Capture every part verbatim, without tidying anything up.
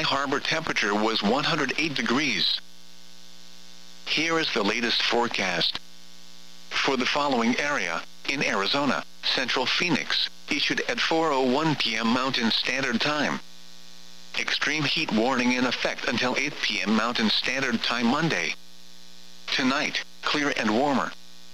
Harbor temperature was one hundred eight degrees. Here is the latest forecast. For the following area, in Arizona, Central Phoenix, issued at four oh one p m Mountain Standard Time. Extreme heat warning in effect until eight p m Mountain Standard Time Monday. Tonight, clear and warmer.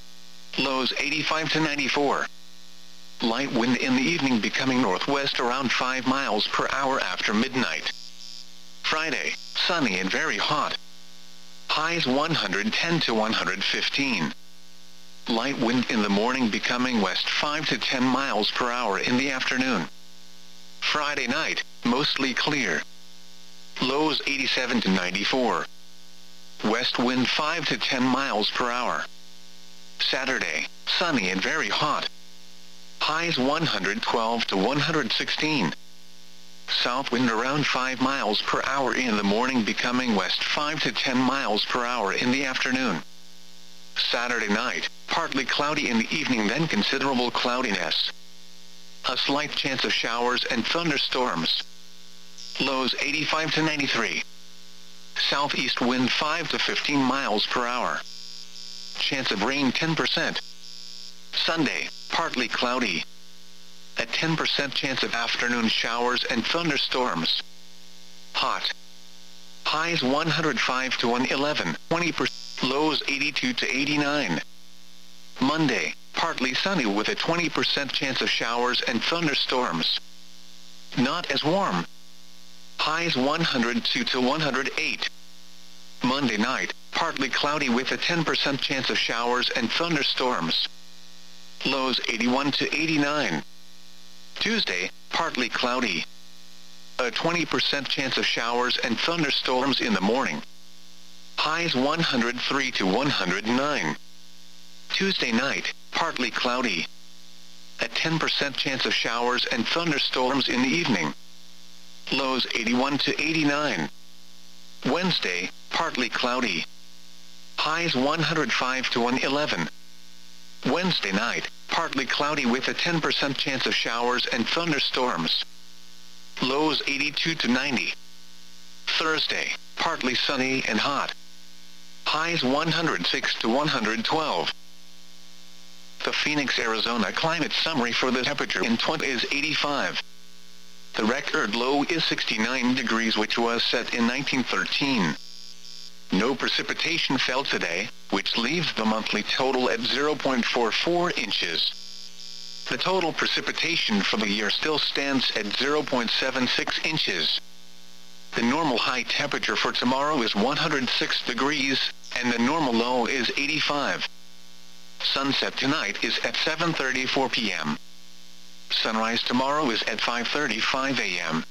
Lows eighty-five to ninety-four. Light wind in the evening becoming northwest around five miles per hour after midnight. Friday, sunny and very hot. Highs one hundred ten to one hundred fifteen. Light wind in the morning becoming west five to ten miles per hour in the afternoon. Friday night, mostly clear. Lows eighty-seven to ninety-four. West wind five to ten miles per hour. Saturday, sunny and very hot. Highs one hundred twelve to one hundred sixteen. South wind around five miles per hour in the morning becoming west five to ten miles per hour in the afternoon. Saturday night, partly cloudy in the evening, then considerable cloudiness. A slight chance of showers and thunderstorms. Lows eighty-five to ninety-three. Southeast wind five to fifteen miles per hour. Chance of rain ten percent. Sunday, partly cloudy. A ten percent chance of afternoon showers and thunderstorms. Hot. Highs one hundred five to one hundred eleven, twenty percent. Lows eighty-two to eighty-nine. Monday, partly sunny with a twenty percent chance of showers and thunderstorms. Not as warm. Highs one hundred two to one hundred eight. Monday night, partly cloudy with a ten percent chance of showers and thunderstorms. Lows eighty-one to eighty-nine. Tuesday, partly cloudy. A twenty percent chance of showers and thunderstorms in the morning. Highs one hundred three to one hundred nine. Tuesday night, partly cloudy. A ten percent chance of showers and thunderstorms in the evening. Lows eighty-one to eighty-nine. Wednesday, partly cloudy. Highs one hundred five to one hundred eleven. Wednesday night, partly cloudy with a ten percent chance of showers and thunderstorms. Lows eighty-two to ninety. Thursday, partly sunny and hot. Highs one hundred six to one hundred twelve. The Phoenix, Arizona climate summary for the temperature in twenty is eighty-five. The record low is sixty-nine degrees, which was set in nineteen thirteen. No precipitation fell today, which leaves the monthly total at zero point four four inches. The total precipitation for the year still stands at zero point seven six inches. The normal high temperature for tomorrow is one hundred six degrees, and the normal low is eighty-five. Sunset tonight is at seven thirty-four p m Sunrise tomorrow is at five thirty-five a m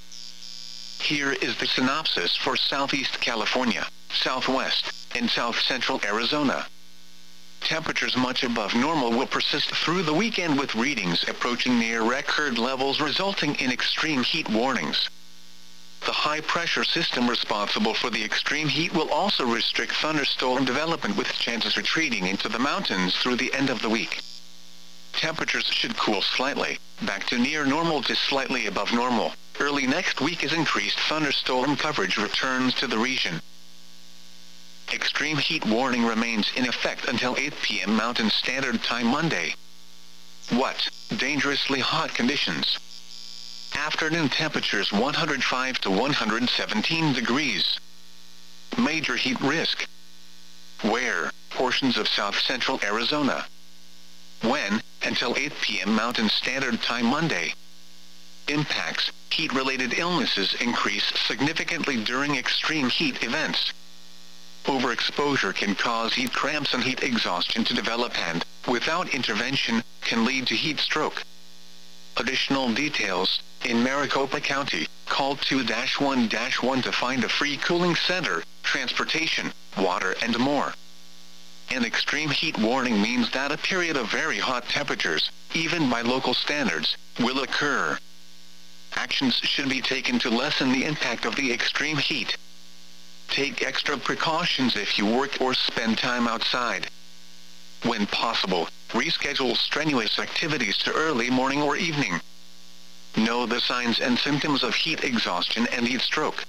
Here is the synopsis for Southeast California, Southwest, and South Central Arizona. Temperatures much above normal will persist through the weekend, with readings approaching near record levels, resulting in extreme heat warnings. The high-pressure system responsible for the extreme heat will also restrict thunderstorm development, with chances retreating into the mountains through the end of the week. Temperatures should cool slightly, back to near normal to slightly above normal, early next week as increased thunderstorm coverage returns to the region. Extreme heat warning remains in effect until eight p m Mountain Standard Time Monday. What? Dangerously hot conditions. Afternoon temperatures one hundred five to one hundred seventeen degrees. Major heat risk. Where? Portions of South Central Arizona. When? Until eight p m Mountain Standard Time Monday. Impacts. Heat-related illnesses increase significantly during extreme heat events. Overexposure can cause heat cramps and heat exhaustion to develop and, without intervention, can lead to heat stroke. Additional details. In Maricopa County, call two one one to find a free cooling center, transportation, water, and more. An extreme heat warning means that a period of very hot temperatures, even by local standards, will occur. Actions should be taken to lessen the impact of the extreme heat. Take extra precautions if you work or spend time outside. When possible, reschedule strenuous activities to early morning or evening. Know the signs and symptoms of heat exhaustion and heat stroke.